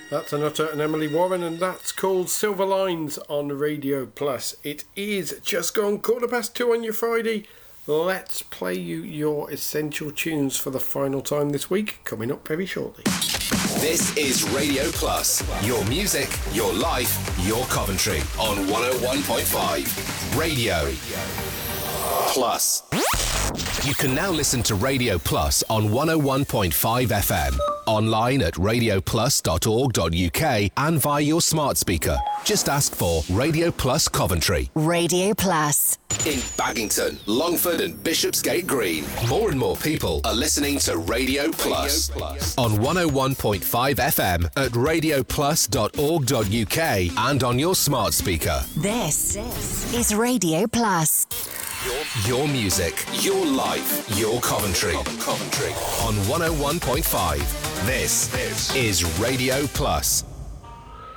That's Anuta and Emily Warren, and that's called Silver Lines on Radio Plus. It is just gone 2:15 on your Friday. Let's play you your essential tunes for the final time this week, coming up very shortly. This is Radio Plus. Your music, your life, your Coventry on 101.5 Radio Plus. You can now listen to Radio Plus on 101.5 FM, online at radioplus.org.uk and via your smart speaker. Just ask for Radio Plus Coventry. Radio Plus. In Baggington, Longford and Bishopsgate Green, more and more people are listening to Radio Plus on 101.5 FM at radioplus.org.uk and on your smart speaker. This is Radio Plus. Your music, your life, your Coventry. On 101.5. This is Radio Plus.